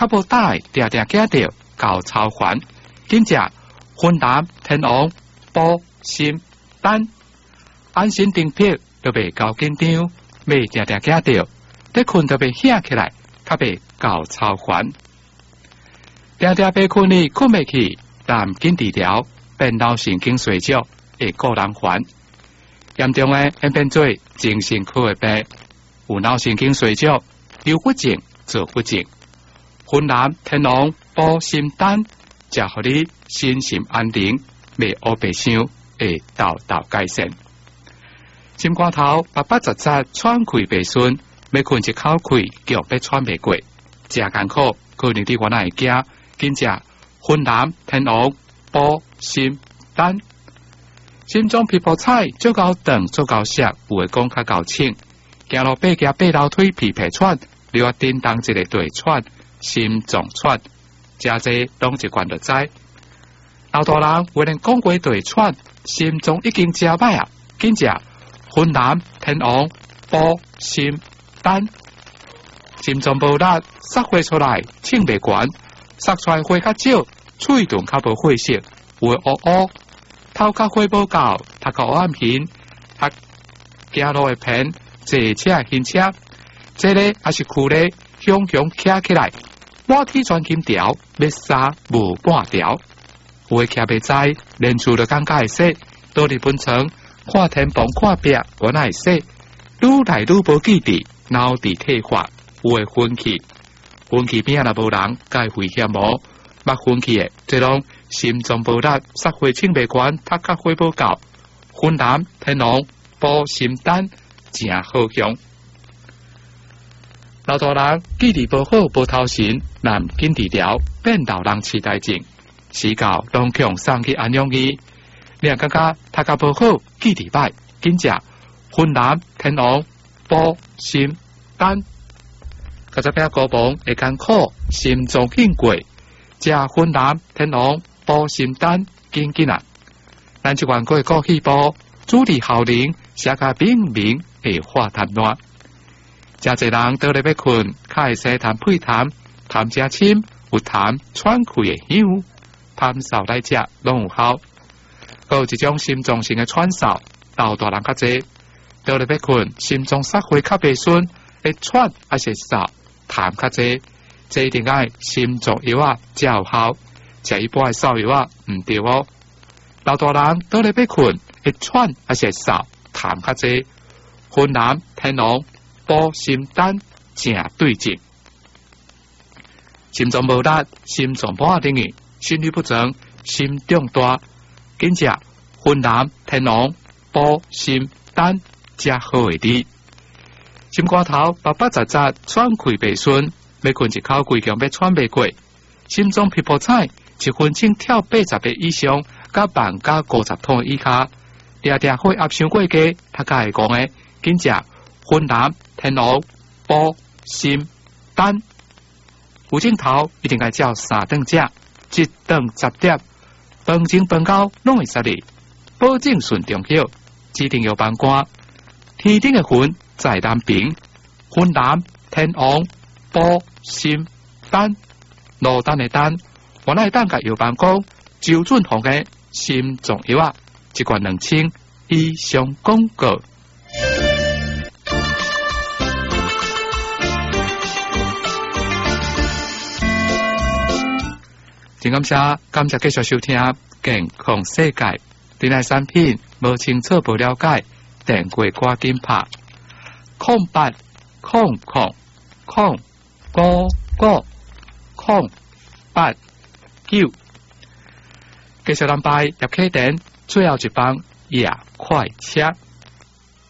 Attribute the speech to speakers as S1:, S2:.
S1: 较无大定定惊到高超环，紧接昏淡天王保心丹，安心定魄都被高紧张，未定定惊到，得困都被醒起来，较被高超环。定定被困哩困未起，但紧治疗变脑神经衰弱的个人环，严重的会变做精神科的病，有脑神经衰弱、忧郁症、躁郁症。昏蓝天王保心丹，才互你身心安定，未黑白想会道道改善。心肝头巴巴杂杂喘气袂顺，要困一口气叫要喘袂过，真艰苦，可能你原来会惊，紧食昏蓝天王保心丹。心脏皮肤菜足够长足够涩，有诶讲较够清，行路爬行爬楼梯皮皮喘，你话叮当一个对喘。心脏喘，真济拢一罐就知。老大人为能讲过对喘，心脏已经真歹啊！紧食昏蓝天王保心丹，心脏无力，撒火出来清袂悬，撒出来火较少，喙顿较无火色，会乌乌，头壳火无够，头壳黑暗形，行路的偏，坐车行车，这个还是躯咧，雄雄徛起来。我体全金条，要杀无半条。有诶徛袂知，连厝都感觉会说，到日本城看天棚看壁，原来会说，愈来愈无记忆，脑伫退化，有诶昏去，昏去边若无人，该危险无？捌昏去诶，这拢心脏无力，煞火清袂悬，头壳火无够，昏蓝天王保心丹真好用。老大人记忆不好，无头神，难紧治疗，变老人痴呆症，死到拢强送去安养院。你若感觉头壳不好，记忆歹，紧食昏蓝天王保心丹。甲只边高房会艰苦，心脏兴过，食昏蓝天王保心丹紧紧啊！咱即款过枸杞包，主治效能，写甲明明会化痰烂。真侪人倒咧要困，较会使谈配痰，痰真深，有痰喘气的香，痰扫来食拢有效。还有一种心脏型的喘嗽，老大人较济，倒咧要困，心脏撒火较袂顺，会喘还是嗽，痰较济，这一定爱心脏药啊才有效，食一般的扫药啊唔对哦。老大人倒咧要困，会喘还是嗽，痰较济，昏蓝天王保心丹正对症。心脏无力，心脏不定义，心律不正，心重大，紧食昏蓝天王保心丹才好会滴。心肝头巴巴杂杂喘气袂顺，要困一口气强要喘袂过，心脏皮肤菜一分钟跳80个以上，甲万加50桶以下，定定血压伤过低，他甲会讲诶，紧食昏蓝天王保心丹。有镜头一定爱照3顿食，一顿10碟，饭前饭后拢会杀你，保证顺中hiệu，指定有帮官，天顶的魂在南平，昏蓝天王保心丹，落单的单，原来单甲药帮讲周准红的心脏药啊，一罐2000以上广告。真感谢继续收听健康世界。对内产品无清楚无了解，电话赶紧拍0800 089。继续咱排叶启田最后一班夜快车。